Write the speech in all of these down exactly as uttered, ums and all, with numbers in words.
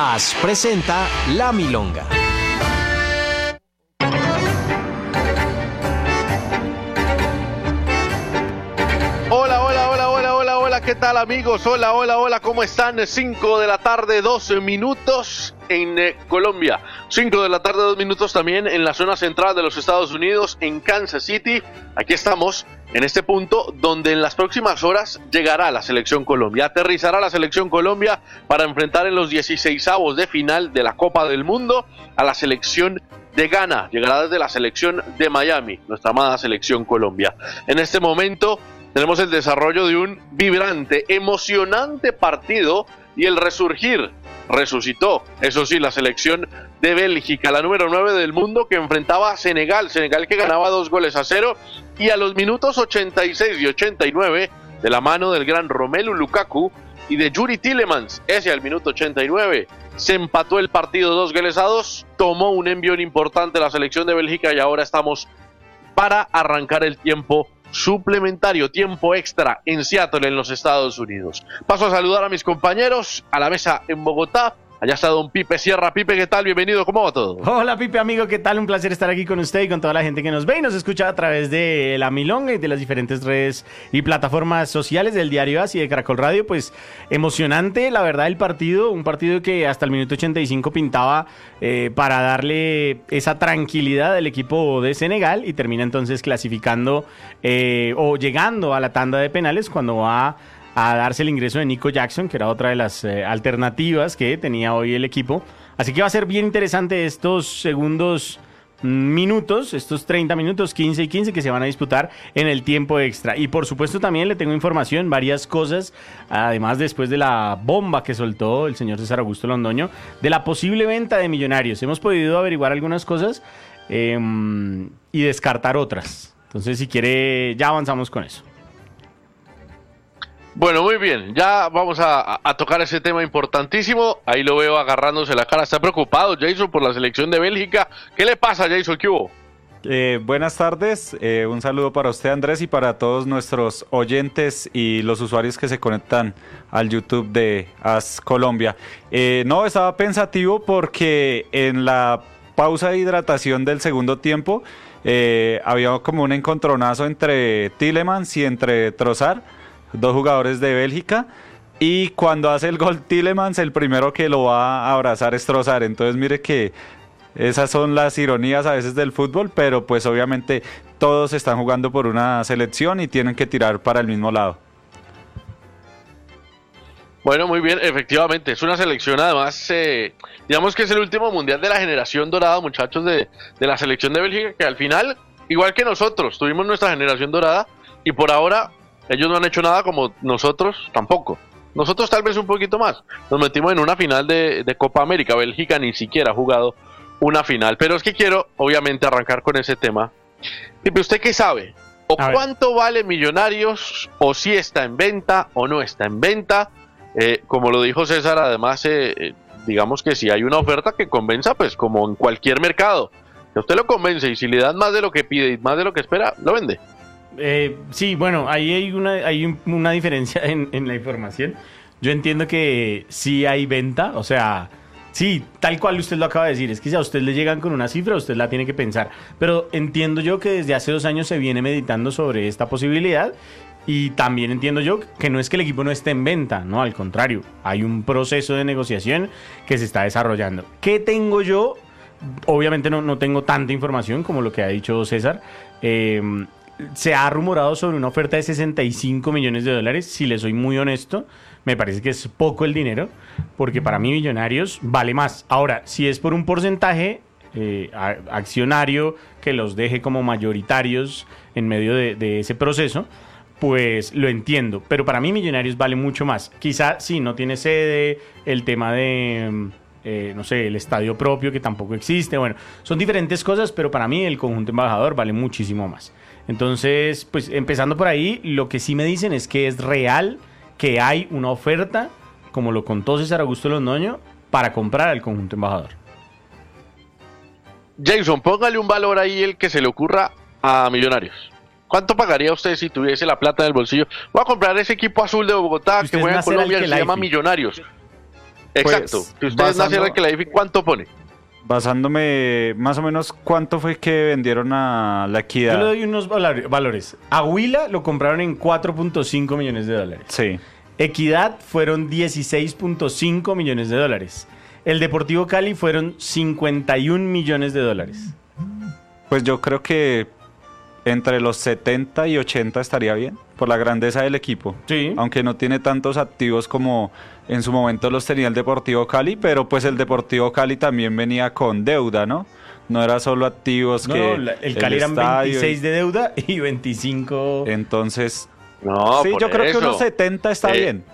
Paz presenta La Milonga. Hola, hola, hola, hola, hola, hola, ¿qué tal amigos? Hola, hola, hola, ¿cómo están? cinco de la tarde, doce minutos en eh, Colombia. cinco de la tarde, dos minutos también en la zona central de los Estados Unidos, en Kansas City. Aquí estamos en este punto donde en las próximas horas llegará la Selección Colombia. Aterrizará la Selección Colombia para enfrentar en los dieciseisavos de final de la Copa del Mundo a la Selección de Ghana. Llegará desde la Selección de Miami, nuestra amada Selección Colombia. En este momento tenemos el desarrollo de un vibrante, emocionante partido y el resurgir, resucitó, eso sí, la selección de Bélgica, la número nueve del mundo, que enfrentaba a Senegal, Senegal que ganaba dos goles a cero, y a los minutos ochenta y seis y ochenta y nueve, de la mano del gran Romelu Lukaku y de Yuri Tielemans, ese al minuto ochenta y nueve, se empató el partido dos goles a dos, tomó un envión importante la selección de Bélgica y ahora estamos para arrancar el tiempo suplementario, tiempo extra en Seattle, en los Estados Unidos. Paso a saludar a mis compañeros a la mesa en Bogotá. Allá está don Pipe Sierra. Pipe, ¿qué tal? Bienvenido, ¿cómo va todo? Hola Pipe, amigo, ¿qué tal? Un placer estar aquí con usted y con toda la gente que nos ve y nos escucha a través de La Milonga y de las diferentes redes y plataformas sociales del Diario As y de Caracol Radio. Pues emocionante, la verdad, el partido, un partido que hasta el minuto ochenta y cinco pintaba eh, para darle esa tranquilidad al equipo de Senegal y termina entonces clasificando eh, o llegando a la tanda de penales cuando va a darse el ingreso de Nico Jackson, que era otra de las eh, alternativas que tenía hoy el equipo. Así que va a ser bien interesante estos segundos minutos, estos treinta minutos, quince y quince que se van a disputar en el tiempo extra. Y por supuesto también le tengo información, varias cosas, además después de la bomba que soltó el señor César Augusto Londoño, de la posible venta de Millonarios. Hemos podido averiguar algunas cosas eh, y descartar otras. Entonces, si quiere, ya avanzamos con eso. Bueno, muy bien, ya vamos a, a tocar ese tema importantísimo. Ahí lo veo agarrándose la cara. Está preocupado Jason por la selección de Bélgica. ¿Qué le pasa, Jason? ¿Qué hubo? Eh, buenas tardes, eh, un saludo para usted, Andrés, y para todos nuestros oyentes y los usuarios que se conectan al YouTube de As Colombia. Eh, no, estaba pensativo porque en la pausa de hidratación del segundo tiempo eh, había como un encontronazo entre Tielemans y entre Trossard, dos jugadores de Bélgica, y cuando hace el gol Tielemans, el primero que lo va a abrazar es Trossard. Entonces mire que esas son las ironías a veces del fútbol, pero pues obviamente todos están jugando por una selección y tienen que tirar para el mismo lado. Bueno, muy bien, efectivamente, es una selección además, eh, digamos que es el último mundial de la generación dorada, muchachos, de, de la selección de Bélgica, que al final, igual que nosotros, tuvimos nuestra generación dorada y por ahora ellos no han hecho nada, como nosotros tampoco. Nosotros tal vez un poquito más. Nos metimos en una final de, de Copa América. Bélgica ni siquiera ha jugado una final. Pero es que quiero, obviamente, arrancar con ese tema. Pipe, ¿usted qué sabe? ¿O cuánto vale Millonarios? ¿O si está en venta o no está en venta? Eh, como lo dijo César, además, eh, eh, digamos que si hay una oferta que convenza, pues como en cualquier mercado. Si usted lo convence y si le dan más de lo que pide y más de lo que espera, lo vende. Eh, sí, bueno, ahí hay una, hay un, una diferencia en, en la información. Yo entiendo que sí hay venta, o sea, sí, tal cual usted lo acaba de decir, es que si a usted le llegan con una cifra, usted la tiene que pensar. Pero entiendo yo que desde hace dos años se viene meditando sobre esta posibilidad y también entiendo yo que no es que el equipo no esté en venta, no, al contrario, hay un proceso de negociación que se está desarrollando. ¿Qué tengo yo? Obviamente no, no tengo tanta información como lo que ha dicho César. Eh... Se ha rumorado sobre una oferta de sesenta y cinco millones de dólares. Si le soy muy honesto, me parece que es poco el dinero, porque para mí Millonarios vale más. Ahora, si es por un porcentaje eh, accionario que los deje como mayoritarios en medio de, de ese proceso, pues lo entiendo. Pero para mí Millonarios vale mucho más. Quizá sí, no tiene sede, el tema de... Eh, no sé, el estadio propio que tampoco existe. Bueno, son diferentes cosas, pero para mí el conjunto embajador vale muchísimo más. Entonces, pues empezando por ahí, lo que sí me dicen es que es real que hay una oferta, como lo contó César Augusto Londoño, para comprar al conjunto embajador. Jason, póngale un valor ahí el que se le ocurra a Millonarios. ¿Cuánto pagaría usted si tuviese la plata en el bolsillo? Voy a comprar ese equipo azul de Bogotá que juega en Colombia, que se llama Millonarios. Exacto. Pues, Si ustedes basando- nacieron que la F I, ¿cuánto pone? Basándome más o menos cuánto fue que vendieron a la Yo Equidad. le doy unos valor- valores. A Huila lo compraron en cuatro punto cinco millones de dólares. Sí. Equidad fueron dieciséis punto cinco millones de dólares. El Deportivo Cali fueron cincuenta y un millones de dólares. Pues yo creo que entre los setenta y ochenta estaría bien, por la grandeza del equipo. Sí. Aunque no tiene tantos activos como en su momento los tenía el Deportivo Cali, pero pues el Deportivo Cali también venía con deuda, ¿no? No era solo activos No, que no, la- el Cali eran estadio y- veintiséis de deuda y veinticinco. Entonces, No, sí, por yo creo que eso. unos setenta está Eh, bien.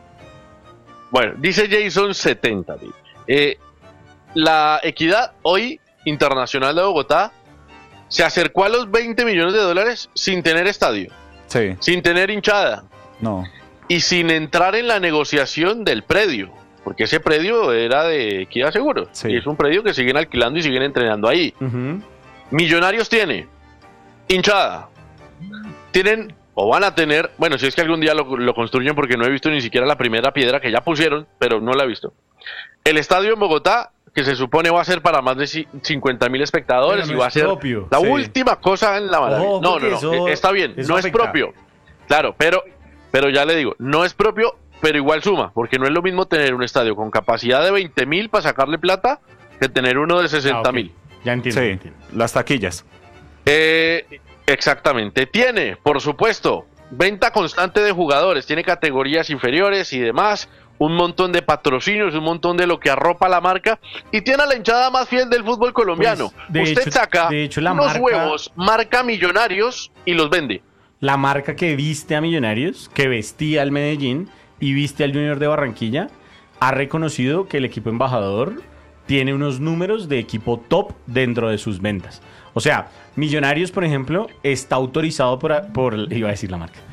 Bueno, dice Jason setenta. Eh, la Equidad, hoy, Internacional de Bogotá, se acercó a los veinte millones de dólares sin tener estadio, Sí, sin tener hinchada no. y sin entrar en la negociación del predio, porque ese predio era de Equidad Seguros. Sí. Y es un predio que siguen alquilando y siguen entrenando ahí. Ujú. Millonarios tiene hinchada. Tienen o van a tener, bueno, si es que algún día lo, lo construyen, porque no he visto ni siquiera la primera piedra que ya pusieron, pero no la he visto. El estadio en Bogotá, que se supone va a ser para más de ci- cincuenta mil espectadores Pero y no va a es ser propio. la Sí. última cosa en la maravilla. Ojo, No, no, porque no, eso- eh, está bien, eso no es afecta. propio. Claro, pero, pero ya le digo, no es propio, pero igual suma, porque no es lo mismo tener un estadio con capacidad de veinte mil para sacarle plata que tener uno de Ah, sesenta ok. mil. Ya entiendo. ya Sí, entiendo. las taquillas. Eh, exactamente. Tiene, por supuesto, venta constante de jugadores, tiene categorías inferiores y demás, un montón de patrocinios, un montón de lo que arropa la marca y tiene a la hinchada más fiel del fútbol colombiano. Pues, de Usted hecho- saca de hecho, la unos marca- huevos, marca Millonarios y los vende. La marca que viste a Millonarios, que vestía al Medellín y viste al Junior de Barranquilla, ha reconocido que el equipo embajador tiene unos números de equipo top dentro de sus ventas. O sea, Millonarios, por ejemplo, está autorizado por, por iba a decir la marca,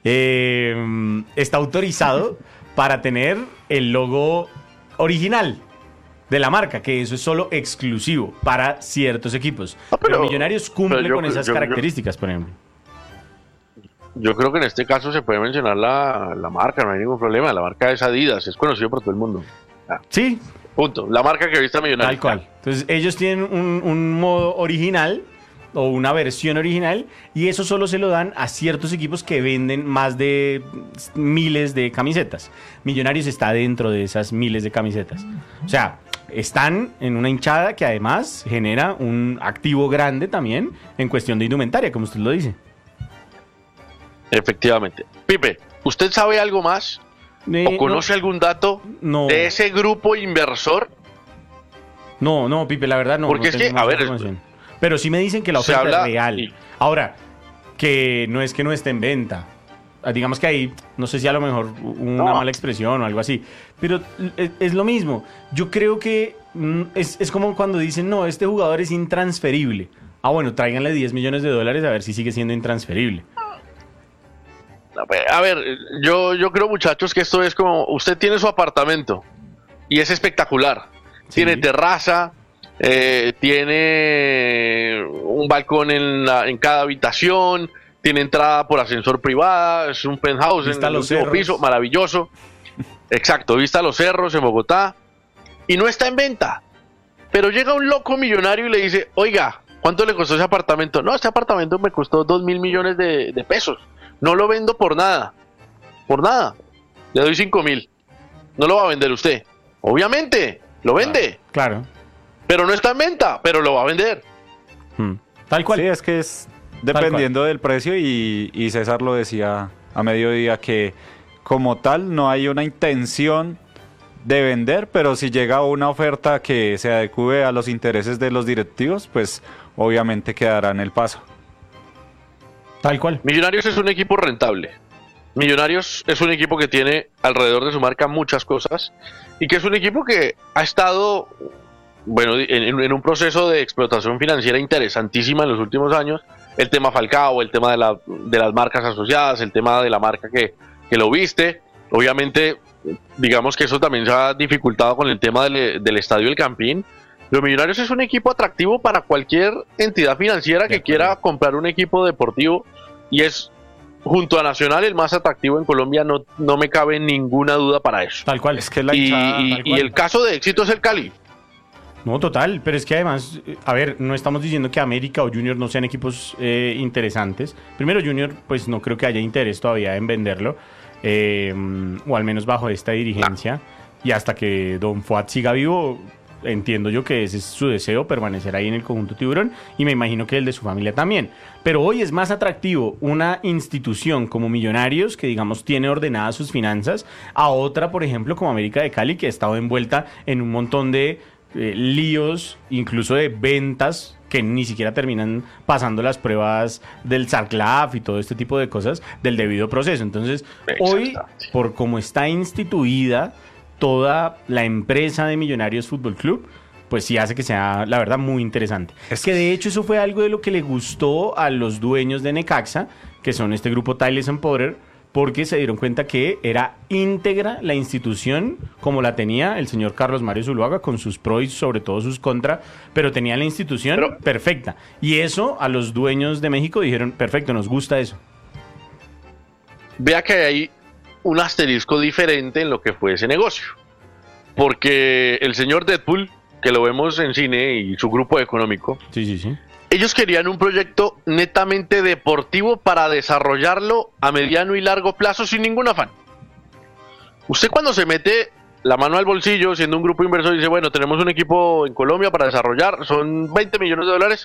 Eh, está autorizado para tener el logo original de la marca, que eso es solo exclusivo para ciertos equipos. Ah, pero, pero- Millonarios cumple pero yo- con esas yo- yo- características, por ejemplo. Yo creo que en este caso se puede mencionar la, la marca, no hay ningún problema. La marca es Adidas, es conocido por todo el mundo. Sí, Punto. La marca que viste a Millonarios. tal cual. Entonces ellos tienen un, un modo original o una versión original y eso solo se lo dan a ciertos equipos que venden más de miles de camisetas. Millonarios está dentro de esas miles de camisetas. O sea, están en una hinchada que además genera un activo grande también en cuestión de indumentaria, como usted lo dice. Efectivamente. Pipe, ¿usted sabe algo más? Eh, ¿O conoce algún dato no, de ese grupo inversor? No, no, Pipe, la verdad no. Porque no es tengo que, más a ver, información. Pero sí me dicen que la se oferta habla- es real. y- Ahora, que no es que no esté en venta. Ah, digamos que ahí, no sé si a lo mejor una No. mala expresión o algo así. Pero es, es lo mismo. Yo creo que mm, es, es como cuando dicen, no, este jugador es intransferible. Ah, bueno, tráiganle diez millones de dólares a ver si sigue siendo intransferible. A ver, yo, yo creo, muchachos, que esto es como, usted tiene su apartamento y es espectacular. Sí. Tiene terraza, eh, tiene un balcón en, la- en cada habitación, tiene entrada por ascensor privada, es un penthouse Vista en a el los último cerros. piso, maravilloso. Exacto, vista a los cerros en Bogotá y no está en venta. Pero llega un loco millonario y le dice, oiga, ¿cuánto le costó ese apartamento? No, este apartamento me costó dos mil millones de, de pesos. No lo vendo por nada. Por nada. Le doy cinco mil. No lo va a vender usted. Obviamente, lo vende. Claro. Pero no está en venta, pero lo va a vender. Mm. Tal cual. Sí, es que es dependiendo del precio y, y César lo decía a mediodía que como tal no hay una intención de vender, pero si llega una oferta que se adecue a los intereses de los directivos, pues obviamente quedará en el paso. Tal cual. Millonarios es un equipo rentable. Millonarios es un equipo que tiene alrededor de su marca muchas cosas y que es un equipo que ha estado, bueno, en, en un proceso de explotación financiera interesantísima en los últimos años. El tema Falcao, el tema de, la, de las marcas asociadas, el tema de la marca que, que lo viste. Obviamente, digamos que eso también se ha dificultado con el tema del, del Estadio El Campín. Los Millonarios es un equipo atractivo para cualquier entidad financiera que quiera comprar un equipo deportivo y es junto a Nacional, el más atractivo en Colombia, no, no me cabe ninguna duda para eso. Tal cual. Es que la Y, hinchada, y- tal y cual. el caso de éxito es el Cali. No, total, pero es que además, eh, a ver, no estamos diciendo que América o Junior no sean equipos eh, interesantes. Primero, Junior, pues no creo que haya interés todavía en venderlo, eh, o al menos bajo esta dirigencia. Y hasta que Don Fuad siga vivo, entiendo yo que ese es su deseo, permanecer ahí en el conjunto Tiburón, y me imagino que el de su familia también. Pero hoy es más atractivo una institución como Millonarios, que digamos tiene ordenadas sus finanzas, a otra, por ejemplo, como América de Cali, que ha estado envuelta en un montón de eh, líos, incluso de ventas que ni siquiera terminan pasando las pruebas del SARCLAF y todo este tipo de cosas del debido proceso. Entonces, hoy, Exactamente. por cómo está instituida toda la empresa de Millonarios Fútbol Club, pues sí hace que sea, la verdad, muy interesante. Es que de hecho eso fue algo de lo que le gustó a los dueños de Necaxa, que son este grupo Tiles and Potter, porque se dieron cuenta que era íntegra la institución como la tenía el señor Carlos Mario Zuluaga, con sus pros y sobre todo sus contras, pero tenía la institución Pero- perfecta. Y eso a los dueños de México dijeron, perfecto, nos gusta eso. Vea que hay un asterisco diferente en lo que fue ese negocio. Porque el señor Deadpool, que lo vemos en cine, y su grupo económico, Sí, sí, sí. ellos querían un proyecto netamente deportivo para desarrollarlo a mediano y largo plazo sin ningún afán. Usted cuando se mete la mano al bolsillo siendo un grupo inversor y dice, bueno, tenemos un equipo en Colombia para desarrollar, son veinte millones de dólares,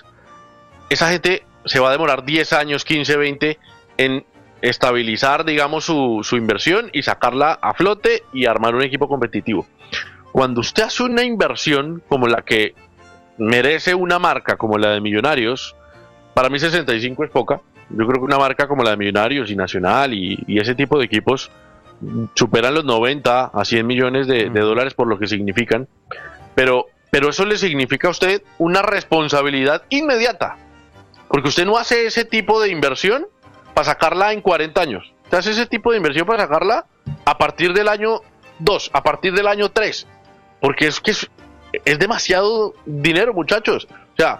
esa gente se va a demorar diez años, quince, veinte en estabilizar, digamos, su, su inversión y sacarla a flote y armar un equipo competitivo. Cuando usted hace una inversión como la que merece una marca como la de Millonarios, para mí sesenta y cinco es poca. Yo creo que una marca como la de Millonarios y Nacional y, y ese tipo de equipos superan los noventa a cien millones de, de dólares por lo que significan. Pero, pero eso le significa a usted una responsabilidad inmediata. Porque usted no hace ese tipo de inversión para sacarla en cuarenta años. Usted hace ese tipo de inversión para sacarla a partir del año dos, a partir del año tres. Porque es que es, es demasiado dinero, muchachos. O sea,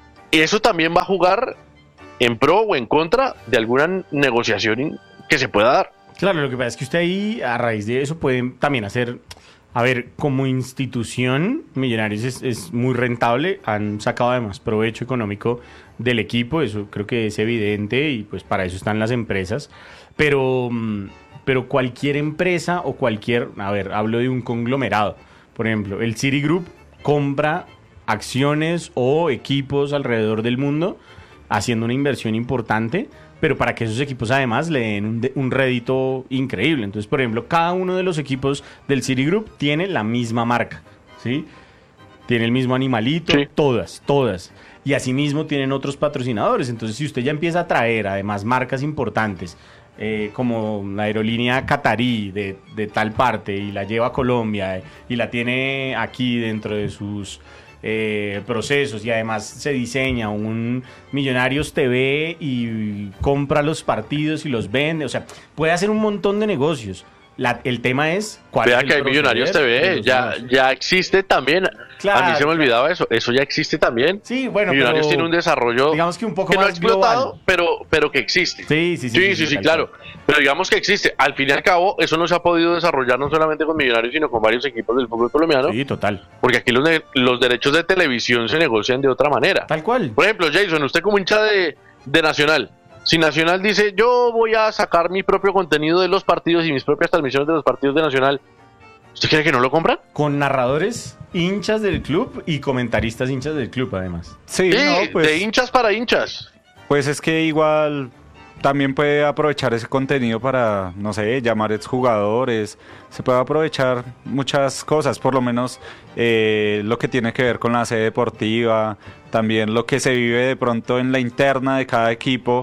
eso también va a jugar en pro o en contra de alguna negociación que se pueda dar. Claro, lo que pasa es que usted ahí, a raíz de eso, puede también hacer, a ver, como institución, Millonarios es, es muy rentable, han sacado además provecho económico del equipo, eso creo que es evidente y pues para eso están las empresas, pero, mm, pero cualquier empresa o cualquier, a ver, hablo de un conglomerado, por ejemplo, el Citigroup compra acciones o equipos alrededor del mundo haciendo una inversión importante, pero para que esos equipos además le den un, de- un rédito increíble. Entonces, por ejemplo, cada uno de los equipos del Citigroup tiene la misma marca, ¿sí? Tiene el mismo animalito, Sí. todas, todas. Y asimismo tienen otros patrocinadores. Entonces, si usted ya empieza a traer además marcas importantes, eh, como la aerolínea catarí de, de tal parte, y la lleva a Colombia, eh, y la tiene aquí dentro de sus eh, procesos, y además se diseña un Millonarios T V y compra los partidos y los vende, o sea, puede hacer un montón de negocios. La- el tema es cuál Vea es el que hay Millonarios proceder de T V, los ya, negocios. ya existe también. Claro, a mí se me claro. olvidaba eso. Eso ya existe también. Sí, bueno, Millonarios pero tiene un desarrollo digamos que un poco que no ha más explotado, global. pero, pero que existe. Sí, sí, sí. Sí, sí, sí, tal claro. cual. Pero digamos que existe. Al fin y al cabo, eso no se ha podido desarrollar no solamente con Millonarios, sino con varios equipos del fútbol colombiano. Sí, total. Porque aquí los, ne- los derechos de televisión se negocian de otra manera. Tal cual. Por ejemplo, Jason, usted como hincha de, de Nacional, si Nacional dice, yo voy a sacar mi propio contenido de los partidos y mis propias transmisiones de los partidos de Nacional, ¿usted cree que no lo compran? Con narradores hinchas del club y comentaristas hinchas del club, además. Sí, Sí, no, pues, de hinchas para hinchas. pues es que igual también puede aprovechar ese contenido para, no sé, llamar exjugadores. Se puede aprovechar muchas cosas, por lo menos eh, lo que tiene que ver con la sede deportiva, también lo que se vive de pronto en la interna de cada equipo.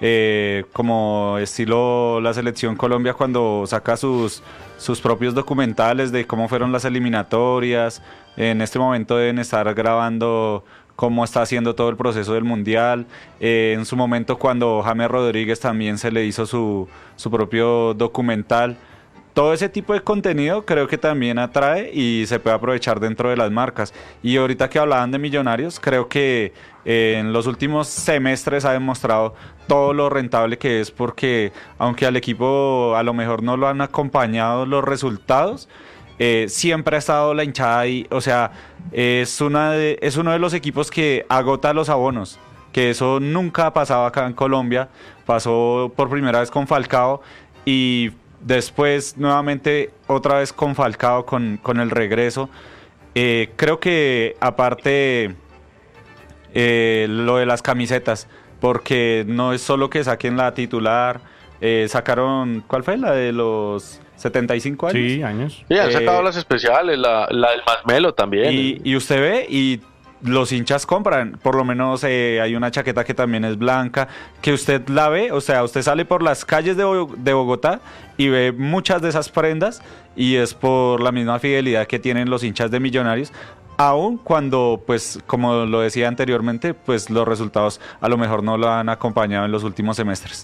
Eh, como estilo la selección Colombia cuando saca sus, sus propios documentales de cómo fueron las eliminatorias. En este momento deben estar grabando cómo está haciendo todo el proceso del Mundial. Eh, en su momento cuando James Rodríguez también se le hizo su, su propio documental. todo ese tipo de contenido creo que también atrae y se puede aprovechar dentro de las marcas. Y ahorita que hablaban de Millonarios, creo que eh, en los últimos semestres ha demostrado todo lo rentable que es, porque aunque al equipo a lo mejor no lo han acompañado los resultados, eh, siempre ha estado la hinchada ahí. O sea, es, una de, es uno de los equipos que agota los abonos, que eso nunca ha pasado acá en Colombia. Pasó por primera vez con Falcao y después nuevamente otra vez con Falcao con, con el regreso. Eh, creo que aparte eh, lo de las camisetas, porque no es solo que saquen la titular, eh, sacaron, ¿cuál fue? La de los setenta y cinco años. Sí, años. Sí, han Eh, sacado las especiales, la, la del Masmelo también. Y, y usted ve y los hinchas compran, por lo menos eh, hay una chaqueta que también es blanca, que usted la ve, o sea, usted sale por las calles de, Bo- de Bogotá y ve muchas de esas prendas, y es por la misma fidelidad que tienen los hinchas de Millonarios, aun cuando, pues, como lo decía anteriormente, pues los resultados a lo mejor no lo han acompañado en los últimos semestres.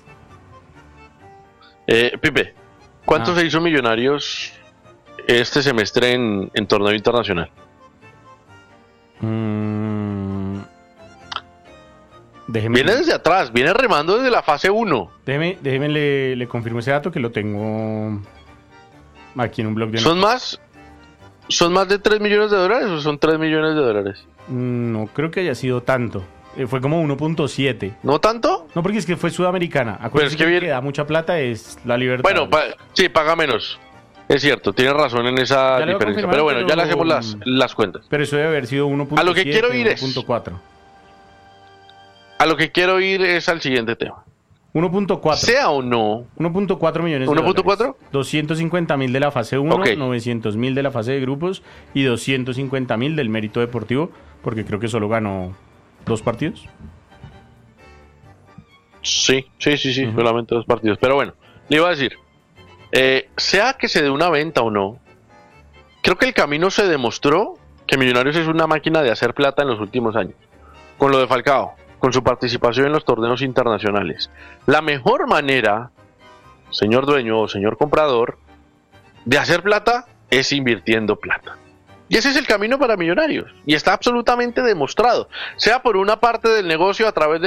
Eh, Pipe, ¿cuánto Ah. se hizo Millonarios este semestre en, en torneo internacional? Mm, déjeme, Viene desde atrás, viene remando desde la fase uno. déjeme, déjeme le, le confirmo ese dato que lo tengo aquí en un blog de ¿Son más, ¿Son más de tres millones de dólares o son tres millones de dólares? No creo que haya sido tanto. Eh, fue como uno punto siete. ¿No tanto? No, porque es que fue Sudamericana. Acuérdense es que que, viene- que da mucha plata es la Libertad. Bueno, pa- sí, paga menos. Es cierto, tiene razón en esa Ya le voy a diferencia. confirmar, Pero bueno, ya pero- le hacemos las, las cuentas. Pero eso debe haber sido uno punto siete, A lo que quiero ir es- uno punto cuatro. A lo que quiero ir es al siguiente tema. uno punto cuatro. Sea o no, uno punto cuatro millones de ¿uno punto cuatro? dólares. doscientos cincuenta mil de la fase uno, Ok. novecientos mil de la fase de grupos y doscientos cincuenta mil del mérito deportivo, porque creo que solo ganó dos partidos. sí, sí, sí, sí, Ujú. solamente dos partidos. Pero bueno, le iba a decir, eh, sea que se dé una venta o no, creo que el camino se demostró que Millonarios es una máquina de hacer plata en los últimos años. Con lo de Falcao, con su participación en los torneos internacionales. La mejor manera, señor dueño o señor comprador, de hacer plata es invirtiendo plata. Y ese es el camino para Millonarios. Y está absolutamente demostrado. Sea por una parte del negocio a través de